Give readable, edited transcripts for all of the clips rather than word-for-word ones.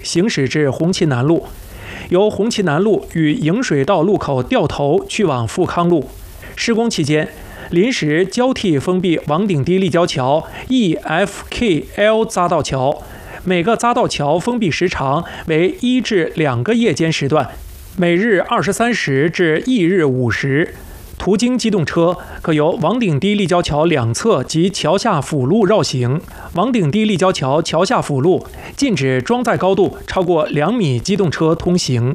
行驶至红旗南路，由红旗南路与迎水道路口掉头去往富康路。施工期间，临时交替封闭王顶堤立交桥、E、F、K、L 匝道桥，每个匝道桥封闭时长为1至2个夜间时段，每日23时至1日5时。途经机动车可由王顶堤立交桥两侧及桥下辅路绕行。王顶堤立交桥桥下辅路禁止装载高度超过2米机动车通行。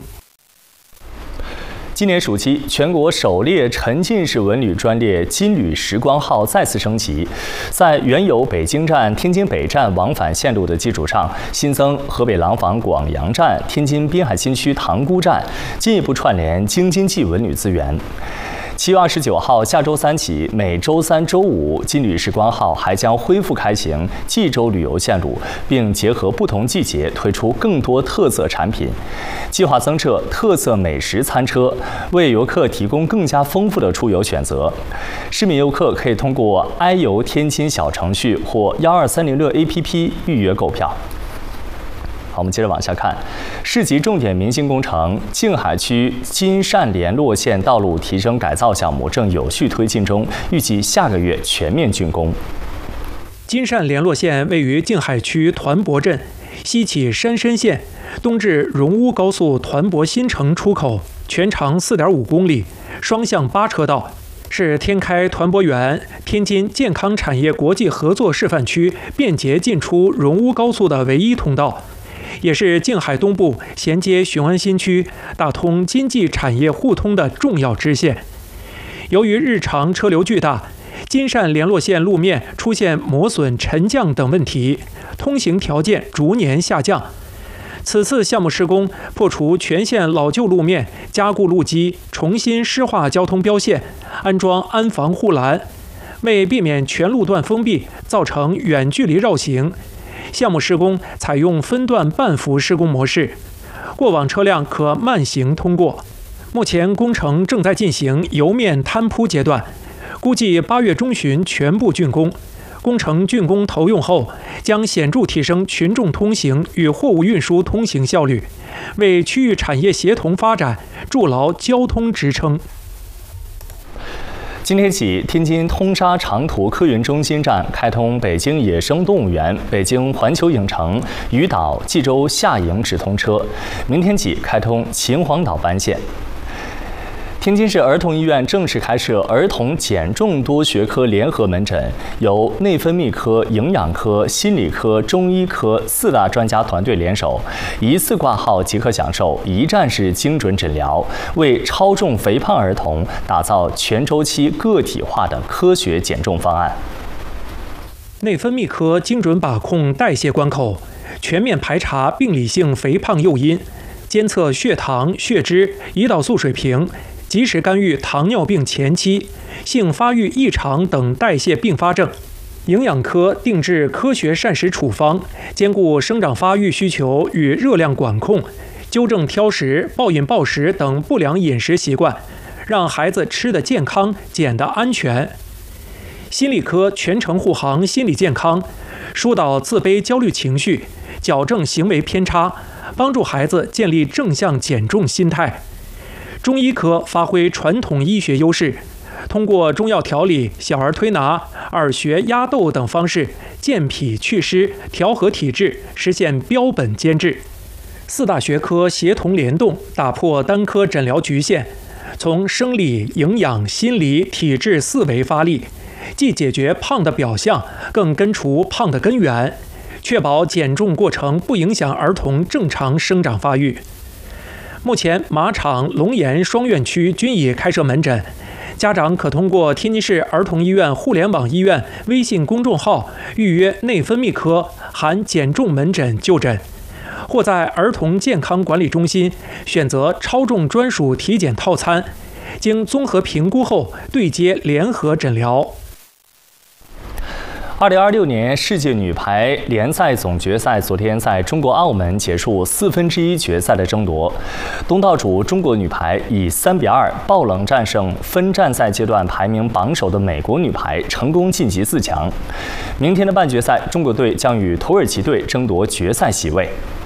今年暑期，全国首列沉浸式文旅专列金旅时光号再次升级，在原有北京站、天津北站往返线路的基础上，新增河北廊坊广阳站、天津滨海新区塘沽站，进一步串联京津冀文旅资源。7月29号下周三起，每周三、周五，金旅时光号还将恢复开行冀州旅游线路，并结合不同季节推出更多特色产品，计划增设特色美食餐车，为游客提供更加丰富的出游选择。市民游客可以通过爱游天津小程序或12306 APP 预约购票。好，我们接着往下看，市级重点民心工程静海区金善联络线道路提升改造项目正有序推进中，预计下个月全面竣工。 金善联络线位于静海区团泊镇，西起山深县，东至荣乌高速团泊新城出口，全长4.5公里，双向8车道，是天开团泊园、天津健康产业国际合作示范区便捷进出荣乌高速的唯一通道。也是静海东部衔接雄安新区、打通经济产业互通的重要支线。由于日常车流巨大，金善联络线路面出现磨损、沉降等问题，通行条件逐年下降。此次项目施工破除全线老旧路面，加固路基，重新施划交通标线，安装安防护栏，为避免全路段封闭，造成远距离绕行。项目施工采用分段半幅施工模式，过往车辆可慢行通过。目前工程正在进行油面摊铺阶段，估计8月中旬全部竣工。工程竣工投用后，将显著提升群众通行与货物运输通行效率，为区域产业协同发展筑牢交通支撑。 今天起，天津通沙长途客运中心站开通北京野生动物园、北京环球影城、鱼岛、冀州夏营直通车。明天起开通秦皇岛班线。天津市儿童医院正式开设儿童减重多学科联合门诊，由内分泌科、营养科、心理科、中医科4大专家团队联手，一次挂号即可享受一站式精准诊疗，为超重肥胖儿童打造全周期个体化的科学减重方案。 内分泌科精准把控代谢关口，全面排查病理性肥胖诱因，监测血糖、血脂、胰岛素水平，及时干预糖尿病前期、性发育异常等代谢并发症。营养科定制科学膳食处方，兼顾生长发育需求与热量管控，纠正挑食、暴饮暴食等不良饮食习惯，让孩子吃得健康、减得安全。心理科全程护航心理健康，疏导自卑焦虑情绪，矫正行为偏差，帮助孩子建立正向减重心态。中医科发挥传统医学优势，通过中药调理、小儿推拿、耳穴压豆等方式健脾祛湿、调和体质，实现标本兼治。4大学科协同联动，打破单科诊疗局限，从生理、营养、心理、体质4维发力，既解决胖的表象，更根除胖的根源，确保减重过程不影响儿童正常生长发育。目前，马场、龙岩双院区均已开设门诊，家长可通过天津市儿童医院互联网医院微信公众号预约内分泌科含减重门诊就诊，或在儿童健康管理中心选择超重专属体检套餐，经综合评估后对接联合诊疗。 2026年世界女排联赛总决赛昨天在中国澳门结束1/4决赛的争夺，东道主中国女排以3-2爆冷战胜分站赛阶段排名榜首的美国女排，成功晋级4强。明天的半决赛，中国队将与土耳其队争夺决赛席位。